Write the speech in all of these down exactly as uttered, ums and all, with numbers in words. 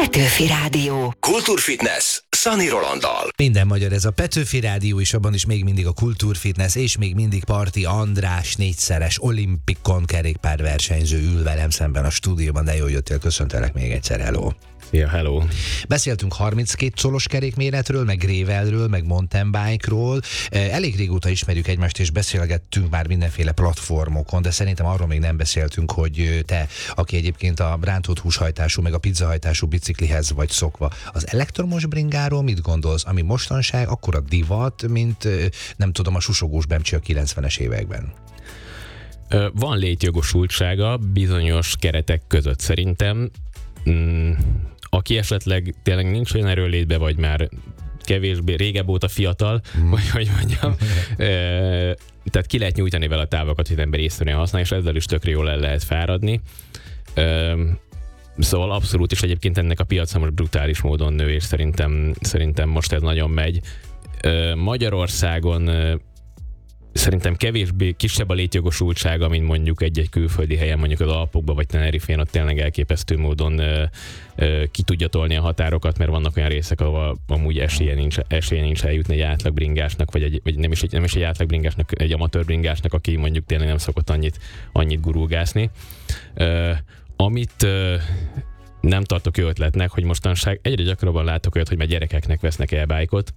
Petőfi Rádió. Kultúrfitness Szani Rolanddal. Minden magyar, ez a Petőfi Rádió, és abban is még mindig a Kultúrfitness, és még mindig Parti András, négyszeres olimpikon kerékpárversenyző ül velem szemben a stúdióban, de jól jöttél, köszöntelek még egyszer, hello. Ja, hello. Beszéltünk harminckét colos kerékméretről, meg gravelről, meg mountain bike-ról. Elég régóta ismerjük egymást, és beszélgettünk már mindenféle platformokon, de szerintem arról még nem beszéltünk, hogy te, aki egyébként a rántott húshajtású, meg a pizzahajtású biciklihez vagy szokva, az elektromos bringáról mit gondolsz, ami mostanság akkora divat, mint nem tudom, a susogós bemcsi a kilencvenes években? Van létjogosultsága bizonyos keretek között szerintem. Mm, aki esetleg tényleg nincs olyan erőlétbe, vagy már kevésbé, régebb óta fiatal, mm. vagy hogy mondjam, e, tehát ki lehet nyújtani vele a távokat, hogy az ember észszerűen használja, és ezzel is tökre jól el lehet fáradni. E, szóval abszolút, és egyébként ennek a piaca most brutális módon nő, és szerintem, szerintem most ez nagyon megy. E, Magyarországon e, szerintem kevésbé kisebb a létjogosultsága, mint mondjuk egy-egy külföldi helyen, mondjuk az Alpokban vagy Tenerifén, ott tényleg elképesztő módon ö, ö, ki tudja tolni a határokat, mert vannak olyan részek, ahol amúgy esélye nincs, esélye nincs eljutni egy átlagbringásnak, vagy, egy, vagy nem, is egy, nem is egy átlagbringásnak, egy amatőr bringásnak, aki mondjuk tényleg nem szokott annyit, annyit gurulgászni. Ö, amit ö, nem tartok jó ötletnek, hogy mostanság egyre gyakrabban látok olyat, hogy már gyerekeknek vesznek e-bike-ot,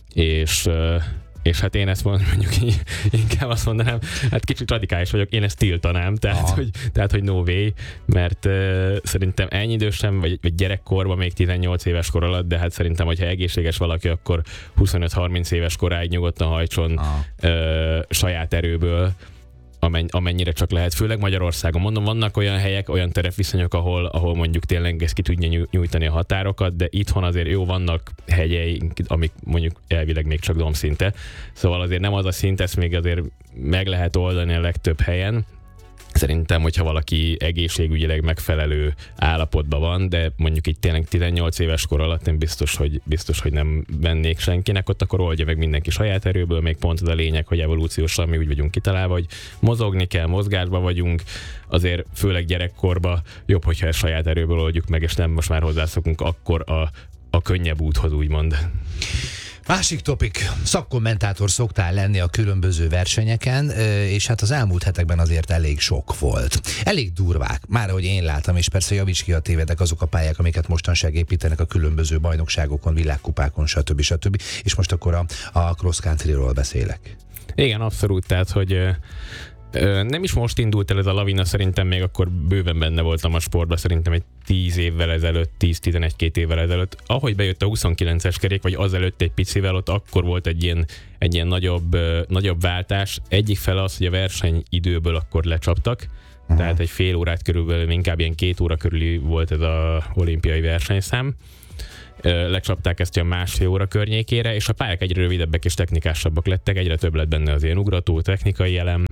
és ö, és hát én ezt mondjuk inkább azt mondanám, hát kicsit radikális vagyok, én ezt tiltanám, tehát, hogy, tehát hogy no way, mert uh, szerintem ennyi idősen, vagy, vagy gyerekkorban, még tizennyolc éves kor alatt, de hát szerintem, hogyha egészséges valaki, akkor huszonöt-harminc éves koráig nyugodtan hajtson uh, saját erőből, amennyire csak lehet, főleg Magyarországon. Mondom, vannak olyan helyek, olyan terepviszonyok, ahol, ahol mondjuk tényleg ez ki tudja nyújtani a határokat, de itthon azért jó, vannak hegyeink, amik mondjuk elvileg még csak dombszinte. Szóval azért nem az a szint, ezt még azért meg lehet oldani a legtöbb helyen. Szerintem, hogyha valaki egészségügyileg megfelelő állapotban van, de mondjuk itt tényleg tizennyolc éves kor alatt én biztos, hogy, biztos, hogy nem vennék senkinek, ott akkor oldja meg mindenki saját erőből, még pont az a lényeg, hogy evolúciósan mi úgy vagyunk kitalálva, hogy mozogni kell, mozgásban vagyunk, azért főleg gyerekkorban jobb, hogyha ezt saját erőből oldjuk meg, és nem most már hozzászokunk akkor a, a könnyebb úthoz, úgymond. Másik topik, szakkommentátor szoktál lenni a különböző versenyeken, és hát az elmúlt hetekben azért elég sok volt. Elég durvák, már ahogy én láttam, és persze javíts ki, ha tévedek, azok a pályák, amiket mostanság építenek a különböző bajnokságokon, világkupákon, stb. stb. És most akkor a, a cross countryról beszélek. Igen, abszolút, tehát, hogy nem is most indult el ez a lavina, szerintem még akkor bőven benne voltam a sportban, szerintem egy tíz évvel ezelőtt, tíz-tizenegy-két évvel ezelőtt. Ahogy bejött a huszonkilences kerék, vagy azelőtt egy picivel, ott akkor volt egy ilyen, egy ilyen nagyobb, nagyobb váltás. Egyik fele az, hogy a versenyidőből akkor lecsaptak, uh-huh. tehát egy fél órát körülbelül, inkább ilyen két óra körüli volt ez az olimpiai versenyszám. Lecsapták ezt a másfél óra környékére, és a pályák egyre rövidebbek és technikásabbak lettek, egyre több lett benne az ilyen ugrató, technikai elem.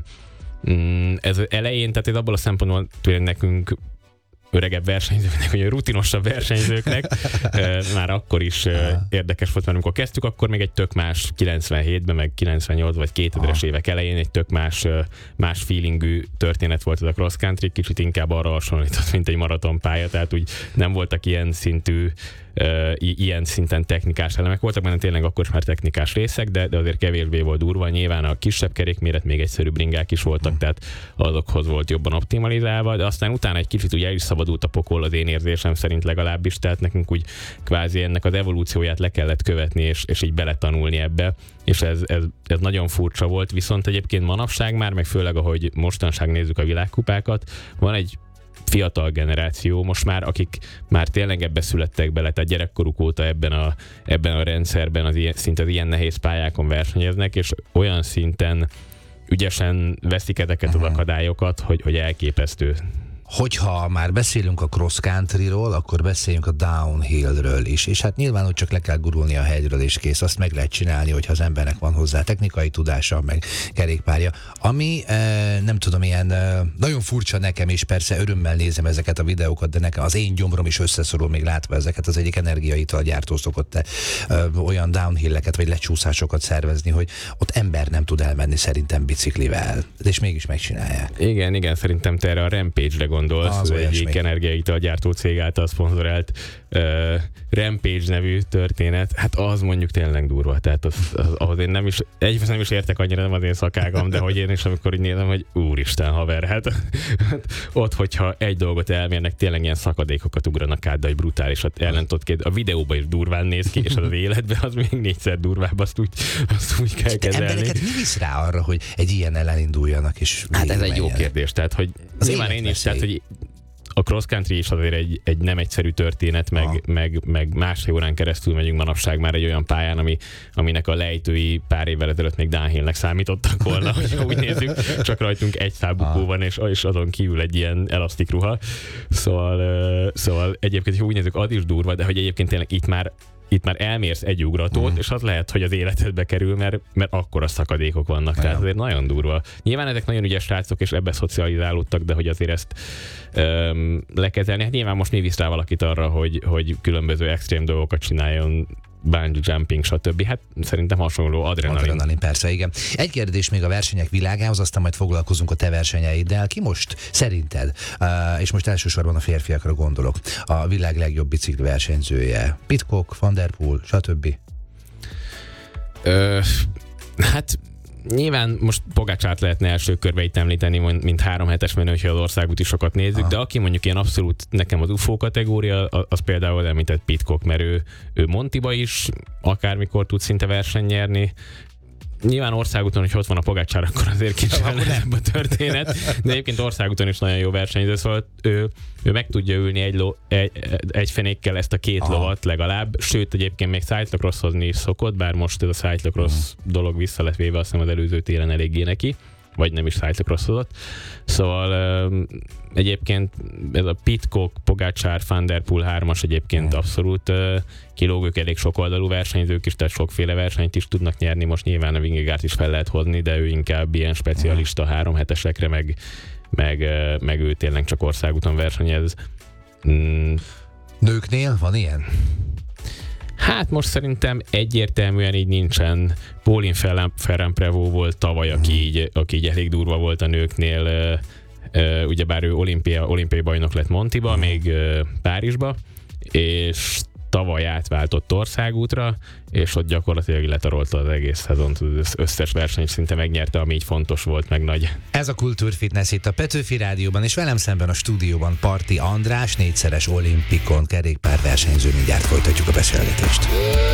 Ez elején, tehát ez abból a szempontból tényleg nekünk öregebb versenyzőknek, vagy rutinosabb versenyzőknek már akkor is érdekes volt, mert amikor kezdtük, akkor még egy tök más kilencvenhétben, meg kilencvennyolc vagy kétezres évek elején egy tök más, más feelingű történet volt ez a cross country, kicsit inkább arra hasonlított, mint egy maratonpálya, tehát úgy nem voltak ilyen szintű Uh, ilyen szinten technikás elemek voltak, benne tényleg akkor is már technikás részek, de, de azért kevésbé volt durva. Nyilván a kisebb kerékméret, még egyszerűbb bringák is voltak, tehát azokhoz volt jobban optimalizálva, de aztán utána egy kicsit ugye el is szabadult a pokol, az én érzésem szerint legalábbis, tehát nekünk úgy kvázi ennek az evolúcióját le kellett követni, és, és így beletanulni ebbe, és ez, ez, ez nagyon furcsa volt, viszont egyébként manapság már, meg főleg ahogy mostanság nézzük a világkupákat, van egy fiatal generáció most már, akik már tényleg ebbe születtek bele, tehát gyerekkoruk óta ebben a, ebben a rendszerben az ilyen, szinte az ilyen nehéz pályákon versenyeznek, és olyan szinten ügyesen veszik ezeket az akadályokat, hogy, hogy elképesztő. Hogyha már beszélünk a cross countryról, akkor beszéljünk a downhillről is. És hát nyilván, hogy csak le kell gurulni a hegyről, és kész. Azt meg lehet csinálni, hogyha az embernek van hozzá technikai tudása, meg kerékpárja. Ami eh, nem tudom, ilyen eh, nagyon furcsa nekem, és persze örömmel nézem ezeket a videókat, de nekem az én gyomrom is összeszorul, még látva ezeket. Az egyik energiaital gyártó szokott eh, olyan downhilleket, vagy lecsúszásokat szervezni, hogy ott ember nem tud elmenni szerintem biciklivel. És mégis megcsinálják. Igen, igen, szerintem te erre a Rampage-re gondolsz, Az az egyik olyasmi. energiaitalgyártó cég által szponzorált uh, Rampage nevű történet, hát az mondjuk tényleg durva, tehát az, az, ahhoz én nem is, egyrészt nem is értek annyira, nem az én szakágam, de hogy én is, amikor így nézem, hogy úristen haver, hát, hát ott, hogyha egy dolgot elmérnek, tényleg ilyen szakadékokat ugranak át, de hogy brutálisat ellent két, a videóban is durván néz ki, és az, az életben az még négyszer durvább, azt úgy, azt úgy kell De kezelni. embereket mi visz rá arra, hogy egy ilyen ellen induljanak, és Hát ez egy jó menjenek? kérdés, tehát hogy Az nyilván én is, életveszély. tehát hogy a cross country is azért egy, egy nem egyszerű történet, meg, meg, meg másfél órán keresztül megyünk manapság már egy olyan pályán, ami, aminek a lejtői pár évvel ezelőtt még downhillnek számítottak volna, hogyha úgy nézzük, csak rajtunk egy szábukó van, és, és azon kívül egy ilyen elasztik ruha. Szóval, uh, szóval egyébként, ha úgy nézzük, az is durva, de hogy egyébként tényleg itt már itt már elmérsz egy ugratót, mm. és az lehet, hogy az életedbe kerül, mert, mert akkora szakadékok vannak. Olyan. Tehát azért nagyon durva. Nyilván ezek nagyon ügyes srácok, és ebbe szocializálódtak, de hogy azért ezt öm, lekezelni. Hát nyilván most mi visz rá valakit arra, hogy, hogy különböző extrém dolgokat csináljon, bungee jumping, stb. Hát szerintem hasonló adrenalin. Adrenalin, persze, igen. Egy kérdés még a versenyek világához, aztán majd foglalkozunk a te versenyeiddel. Ki most szerinted, uh, és most elsősorban a férfiakra gondolok, a világ legjobb bicikli versenyzője? Pidcock, Van der Poel, stb. Ö, hát nyilván most Pogacsát lehetne első körbe itt említeni, mint három hetes menő, hogyha az országúti sokat nézzük, Aha. de aki mondjuk ilyen abszolút nekem az u f o kategória, az például említett Pidcock, mert ő, ő Montiba is akármikor tud szinte versenyt nyerni. Nyilván országúton, hogy ott van a Pogacsár, akkor azért kicsit nehezebb a történet, de egyébként országúton is nagyon jó versenyző, szóval ő, ő meg tudja ülni egy, ló, egy, egy fenékkel ezt a két Aha. lovat legalább, sőt egyébként még cyclocrosshozni is szokott, bár most ez a cyclocross uh-huh. dolog vissza lett véve, azt hiszem az előző télen eléggé neki, vagy nem is cyclocrosshozott. Szóval um, egyébként ez a Pidcock, Pogacsár, Van der Poel hármas egyébként abszolút uh, kilógők, elég sokoldalú versenyzők is, tehát sokféle versenyt is tudnak nyerni. Most nyilván a Vingegaard is fel lehet hozni, de ő inkább ilyen specialista három hetesekre, meg, meg, uh, meg ő tényleg csak országúton versenyez. Mm. Nőknél van ilyen? Hát most szerintem egyértelműen így nincsen. Pauline Ferrand-Prévot volt tavaly, aki így, aki így elég durva volt a nőknél. Uh, uh, ugyebár ő olimpia, olimpiai bajnok lett Montiba, még uh, Párizsba, és tavaly átváltott országútra, és ott gyakorlatilag letarolta az egész szezont, az összes versenyt szinte megnyerte, ami így fontos volt, meg nagy. Ez a Kultúrfitness itt a Petőfi Rádióban, és velem szemben a stúdióban Parti András, négyszeres olimpikon kerékpárversenyző. Mindjárt folytatjuk a beszélgetést.